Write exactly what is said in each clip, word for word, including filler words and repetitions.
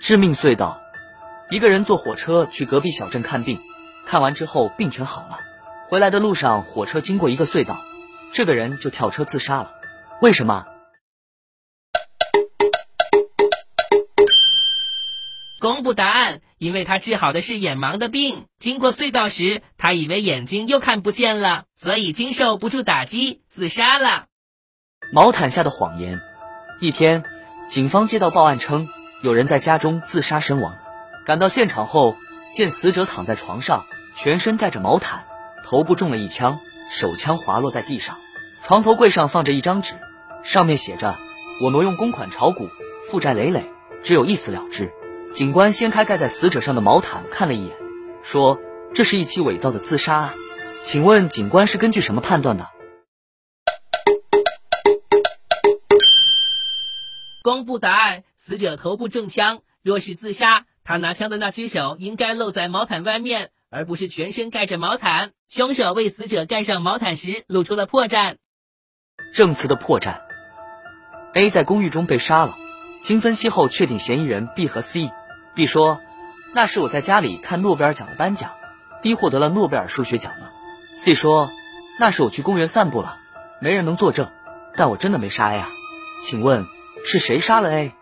致命隧道。一个人坐火车去隔壁小镇看病，看完之后病全好了，回来的路上火车经过一个隧道，这个人就跳车自杀了。为什么？ 公布答案，因为他治好的是眼盲的病，经过隧道时，他以为眼睛又看不见了，所以经受不住打击，自杀了。 毛毯下的谎言。一天，警方接到报案称，有人在家中自杀身亡。赶到现场后，见死者躺在床上，全身盖着毛毯，头部中了一枪，手枪滑落在地上。床头柜上放着一张纸，上面写着：我挪用公款炒股，负债累累，只有一死了之。警官掀开盖在死者上的毛毯看了一眼，说这是一起伪造的自杀案。请问警官是根据什么判断的？ 公布答案，死者头部中枪，若是自杀，他拿枪的那只手应该露在毛毯外面，而不是全身盖着毛毯。凶手为死者盖上毛毯时露出了破绽。 证词的破绽。 A 在公寓中被杀了，经分析后确定嫌疑人 B 和 C。 B 说，那是我在家里看诺贝尔奖的颁奖， D 获得了诺贝尔数学奖了。 C 说，那是我去公园散步了，没人能作证，但我真的没杀 A 啊。请问是谁杀了 A？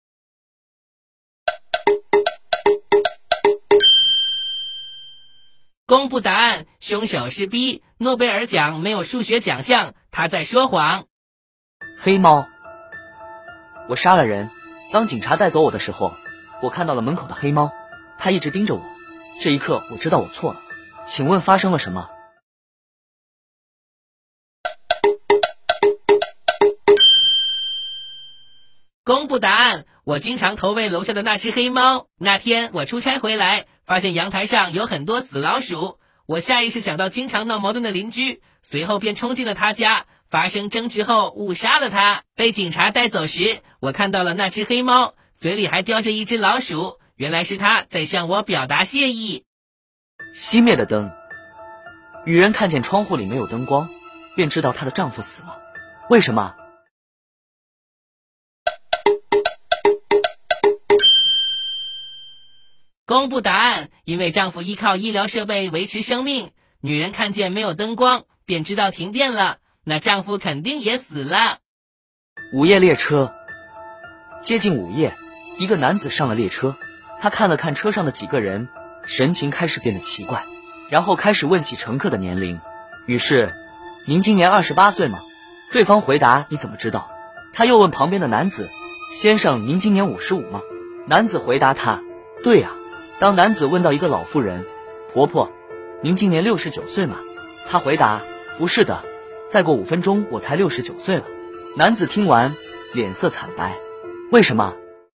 公布答案，凶手是 B， 诺贝尔奖没有数学奖项，他在说谎。 黑猫。我杀了人，当警察带走我的时候，我看到了门口的黑猫，它一直盯着我，这一刻我知道我错了。请问发生了什么？ 公布答案，我经常投喂楼下的那只黑猫。那天我出差回来，发现阳台上有很多死老鼠，我下意识想到经常闹矛盾的邻居，随后便冲进了他家，发生争执后误杀了他。被警察带走时，我看到了那只黑猫，嘴里还叼着一只老鼠，原来是他在向我表达谢意。 熄灭的灯。女人看见窗户里没有灯光，便知道她的丈夫死了。为什么？ 公布答案，因为丈夫依靠医疗设备维持生命，女人看见没有灯光，便知道停电了，那丈夫肯定也死了。 午夜列车。接近午夜，一个男子上了列车，他看了看车上的几个人，神情开始变得奇怪，然后开始问起乘客的年龄。于是，您今年二十八岁吗？对方回答，你怎么知道？他又问旁边的男子，先生，您今年五十五吗？男子回答他，对呀。当男子问到一个老妇人，婆婆，您今年六十九岁吗？她回答，不是的，再过五分钟我才六十九岁了。男子听完，脸色惨白。为什么？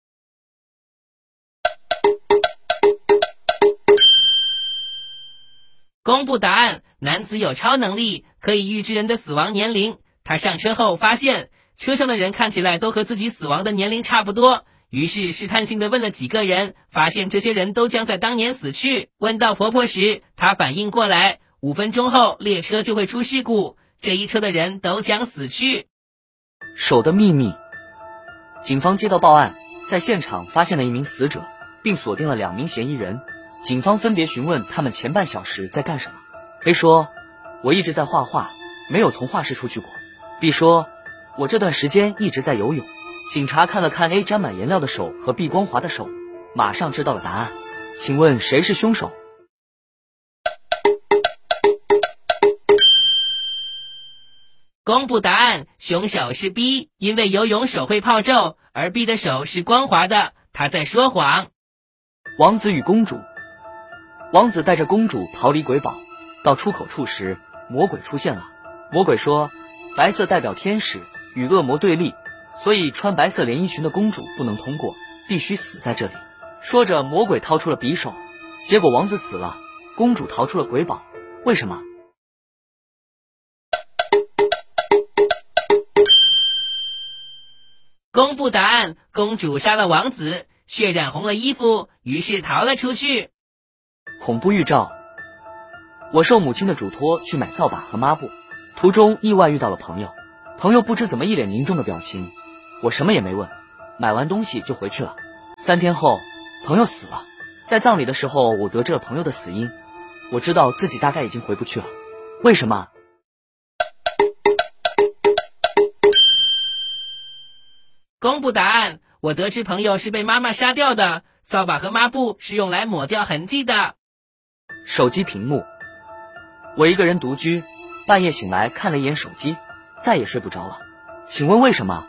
公布答案，男子有超能力，可以预知人的死亡年龄。他上车后发现，车上的人看起来都和自己死亡的年龄差不多，于是试探性地问了几个人，发现这些人都将在当年死去。问到婆婆时，她反应过来，五分钟后列车就会出事故，这一车的人都将死去。 手的秘密。警方接到报案，在现场发现了一名死者，并锁定了两名嫌疑人。警方分别询问他们前半小时在干什么。A 说，我一直在画画，没有从画室出去过。B 说，我这段时间一直在游泳。警察看了看 A 沾满颜料的手和 B 光滑的手，马上知道了答案。请问谁是凶手？ 公布答案，凶手是 B， 因为游泳手会泡皱，而 B 的手是光滑的，他在说谎。 王子与公主。王子带着公主逃离鬼堡，到出口处时，魔鬼出现了。魔鬼说，白色代表天使，与恶魔对立，所以穿白色连衣裙的公主不能通过，必须死在这里。说着，魔鬼掏出了匕首，结果王子死了，公主逃出了鬼堡。为什么？ 公布答案，公主杀了王子，血染红了衣服，于是逃了出去。 恐怖预兆。我受母亲的嘱托去买扫把和抹布，途中意外遇到了朋友，朋友不知怎么一脸凝重的表情，我什么也没问，买完东西就回去了。三天后， 朋友死了，在葬礼的时候，我得知了朋友的死因，我知道自己大概已经回不去了。为什么？ 公布答案，我得知朋友是被妈妈杀掉的，扫把和抹布是用来抹掉痕迹的。 手机屏幕。我一个人独居，半夜醒来看了一眼手机，再也睡不着了。请问为什么？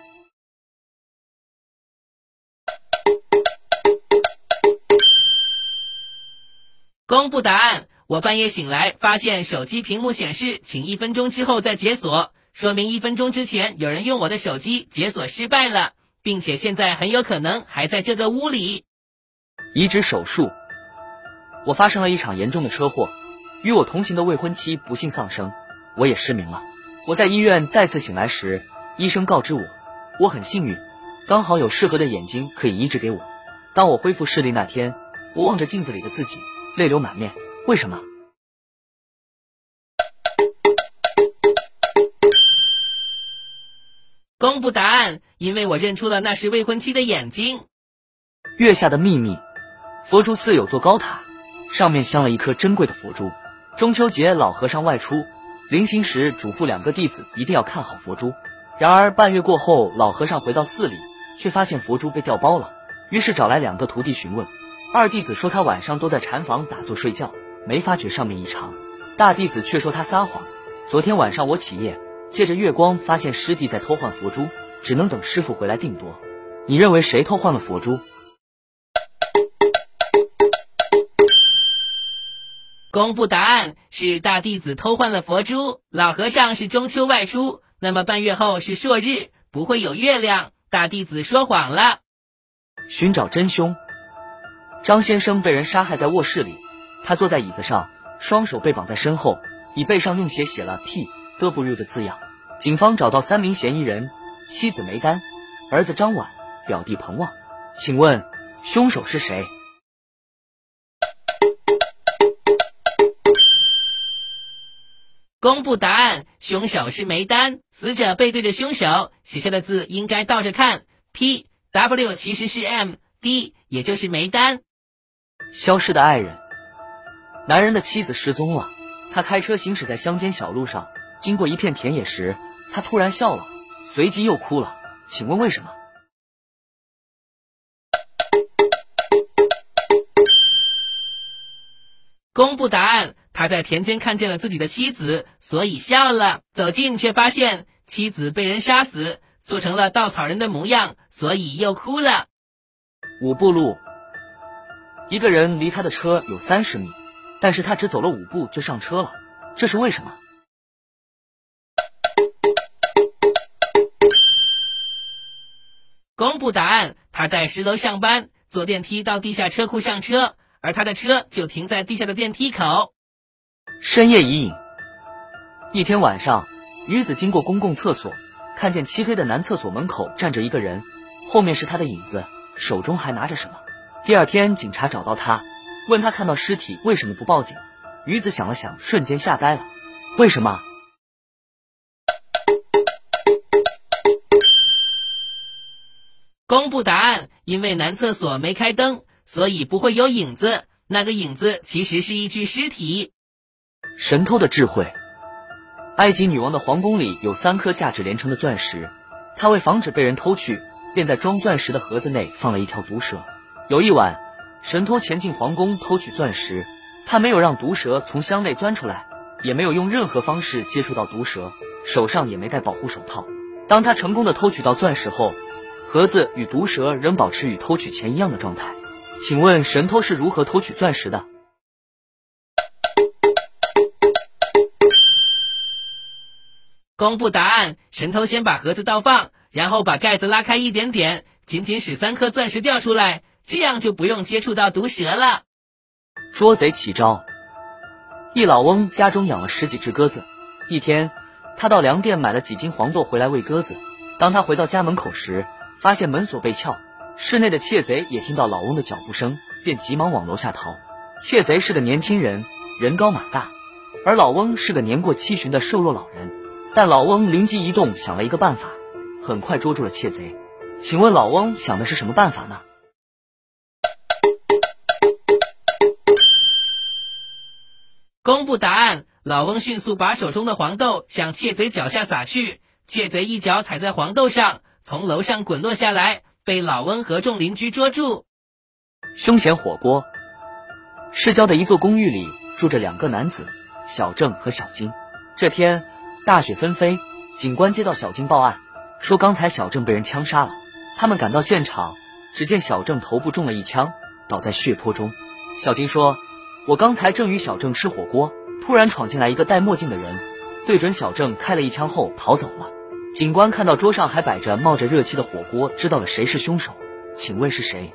公布答案，我半夜醒来发现手机屏幕显示请一分钟之后再解锁，说明一分钟之前有人用我的手机解锁失败了，并且现在很有可能还在这个屋里。 移植手术。我发生了一场严重的车祸，与我同行的未婚妻不幸丧生，我也失明了。我在医院再次醒来时，医生告知我，我很幸运，刚好有适合的眼睛可以移植给我。当我恢复视力那天，我望着镜子里的自己，泪流满面。为什么？ 公布答案，因为我认出了那是未婚妻的眼睛。 月下的秘密。佛珠寺有座高塔，上面镶了一颗珍贵的佛珠。中秋节老和尚外出，临行时嘱咐两个弟子一定要看好佛珠。然而半月过后，老和尚回到寺里，却发现佛珠被调包了，于是找来两个徒弟询问。二弟子说他晚上都在禅房打坐睡觉，没发觉上面异常。大弟子却说他撒谎，昨天晚上我起夜，借着月光发现师弟在偷换佛珠，只能等师傅回来定夺。你认为谁偷换了佛珠？ 公布答案，是大弟子偷换了佛珠。老和尚是中秋外出，那么半月后是朔日，不会有月亮，大弟子说谎了。 寻找真凶。张先生被人杀害在卧室里，他坐在椅子上，双手被绑在身后，椅背上用血写了 P W 的字样。警方找到三名嫌疑人，妻子梅丹，儿子张婉，表弟彭旺。请问凶手是谁？ 公布答案，凶手是梅丹，死者背对着凶手，写下的字应该倒着看 ，P W 其实是 M，D 也就是梅丹。 消失的爱人。男人的妻子失踪了，他开车行驶在乡间小路上，经过一片田野时，他突然笑了，随即又哭了，请问为什么？ 公布答案，他在田间看见了自己的妻子，所以笑了。走近却发现妻子被人杀死，做成了稻草人的模样，所以又哭了。 五步路。一个人离他的车有三十米，但是他只走了五步就上车了，这是为什么？ 公布答案，他在十楼上班，坐电梯到地下车库上车，而他的车就停在地下的电梯口。 深夜疑影。一天晚上，女子经过公共厕所，看见漆黑的男厕所门口站着一个人，后面是他的影子，手中还拿着什么。第二天警察找到他，问他看到尸体为什么不报警。女子想了想，瞬间吓呆了。为什么？ 公布答案，因为男厕所没开灯，所以不会有影子，那个影子其实是一具尸体。 神偷的智慧。埃及女王的皇宫里有三颗价值连城的钻石，她为防止被人偷去，便在装钻石的盒子内放了一条毒蛇。有一晚，神偷潜进皇宫偷取钻石，他没有让毒蛇从箱内钻出来，也没有用任何方式接触到毒蛇，手上也没戴保护手套。当他成功的偷取到钻石后，盒子与毒蛇仍保持与偷取前一样的状态。请问神偷是如何偷取钻石的？ 公布答案，神偷先把盒子倒放，然后把盖子拉开一点点，仅仅使三颗钻石掉出来，这样就不用接触到毒蛇了。 捉贼起招。一老翁家中养了十几只鸽子，一天他到粮店买了几斤黄豆回来喂鸽子。当他回到家门口时，发现门锁被撬，室内的窃贼也听到老翁的脚步声，便急忙往楼下逃。窃贼是个年轻人，人高马大，而老翁是个年过七旬的瘦弱老人。但老翁灵机一动，想了一个办法，很快捉住了窃贼。请问老翁想的是什么办法呢？ 公布答案，老翁迅速把手中的黄豆向窃贼脚下撒去，窃贼一脚踩在黄豆上，从楼上滚落下来，被老翁和众邻居捉住。 凶嫌火锅。市郊的一座公寓里住着两个男子，小郑和小金。这天大雪纷飞，警官接到小金报案，说刚才小郑被人枪杀了。他们赶到现场，只见小郑头部中了一枪，倒在血泊中。小金说，我刚才正与小郑吃火锅，突然闯进来一个戴墨镜的人，对准小郑开了一枪后逃走了。警官看到桌上还摆着冒着热气的火锅，知道了谁是凶手，请问是谁？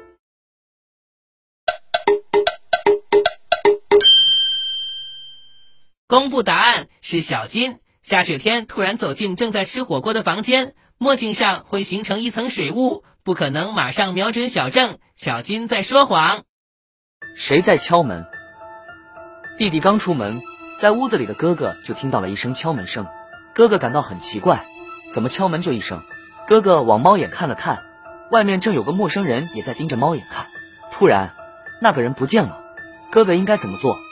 公布答案，是小金。下雪天突然走进正在吃火锅的房间，墨镜上会形成一层水雾，不可能马上瞄准小郑。小金在说谎。 谁在敲门？弟弟刚出门，在屋子里的哥哥就听到了一声敲门声。哥哥感到很奇怪，怎么敲门就一声？哥哥往猫眼看了看，外面正有个陌生人也在盯着猫眼看。突然那个人不见了，哥哥应该怎么做？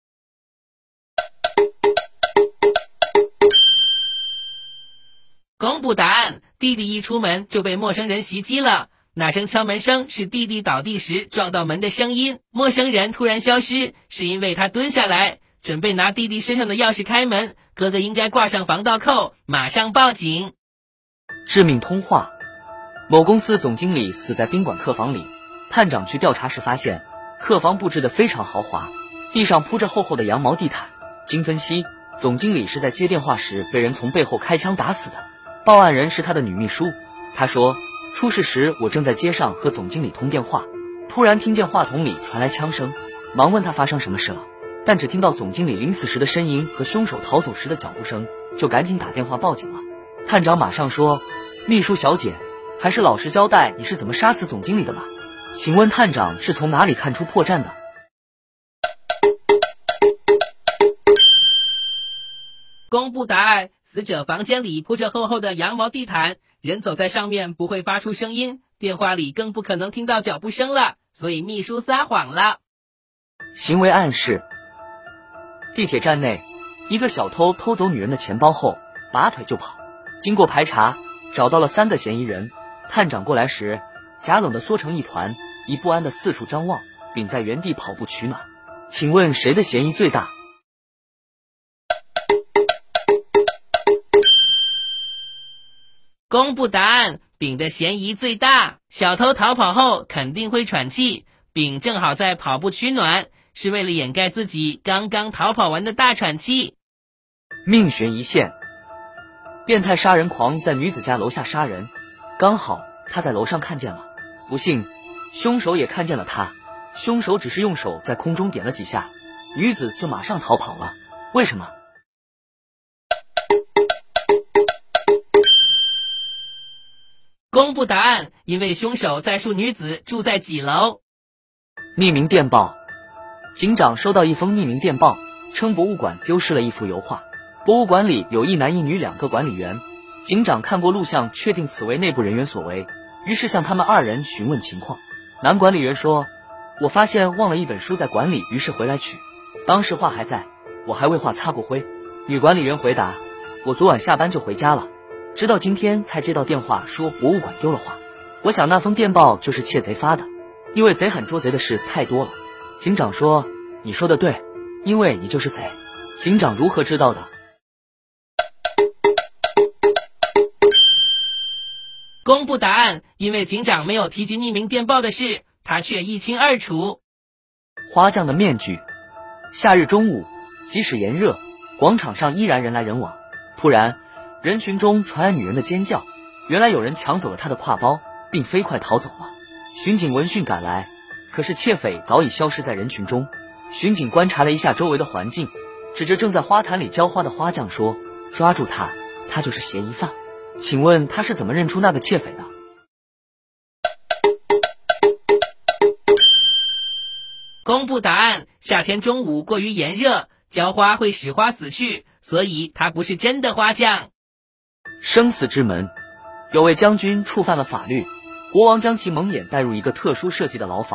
公布答案，弟弟一出门就被陌生人袭击了。那声敲门声是弟弟倒地时撞到门的声音，陌生人突然消失，是因为他蹲下来准备拿弟弟身上的钥匙开门。哥哥应该挂上防盗扣，马上报警。 致命通话。某公司总经理死在宾馆客房里，探长去调查时发现客房布置得非常豪华，地上铺着厚厚的羊毛地毯。经分析，总经理是在接电话时被人从背后开枪打死的。报案人是他的女秘书，他说，出事时我正在街上和总经理通电话，突然听见话筒里传来枪声，忙问他发生什么事了，但只听到总经理临死时的呻吟和凶手逃走时的脚步声，就赶紧打电话报警了。探长马上说，秘书小姐，还是老实交代你是怎么杀死总经理的吧？请问探长是从哪里看出破绽的？ 公布答案，死者房间里铺着厚厚的羊毛地毯，人走在上面不会发出声音，电话里更不可能听到脚步声了，所以秘书撒谎了。 行为暗示。地铁站内，一个小偷偷走女人的钱包后拔腿就跑，经过排查找到了三个嫌疑人。探长过来时假冷的缩成一团，以不安的四处张望，并在原地跑步取暖。请问谁的嫌疑最大？ 公布答案，丙的嫌疑最大。小偷逃跑后肯定会喘气，丙正好在跑步取暖，是为了掩盖自己刚刚逃跑完的大喘气。 命悬一线。变态杀人狂在女子家楼下杀人，刚好他在楼上看见了，不幸凶手也看见了他，凶手只是用手在空中点了几下，女子就马上逃跑了。为什么？ 公布答案，因为凶手在述女子住在几楼。 匿名电报。警长收到一封匿名电报，称博物馆丢失了一幅油画，博物馆里有一男一女两个管理员。警长看过录像，确定此为内部人员所为，于是向他们二人询问情况。男管理员说，我发现忘了一本书在馆里，于是回来取，当时画还在，我还为画擦过灰。女管理员回答，我昨晚下班就回家了，直到今天才接到电话说博物馆丢了画，我想那封电报就是窃贼发的，因为贼喊捉贼的事太多了。警长说，你说的对，因为你就是贼。警长如何知道的？ 公布答案，因为警长没有提及匿名电报的事，他却一清二楚。 花匠的面具。夏日中午，即使炎热，广场上依然人来人往。突然人群中传来女人的尖叫，原来有人抢走了她的挎包，并飞快逃走了。巡警闻讯赶来，可是窃匪早已消失在人群中。巡警观察了一下周围的环境，指着正在花坛里浇花的花匠说，抓住他，他就是嫌疑犯。请问他是怎么认出那个窃匪的？ 公布答案，夏天中午过于炎热，浇花会使花死去，所以他不是真的花匠。 生死之门。有位将军触犯了法律，国王将其蒙眼带入一个特殊设计的牢房。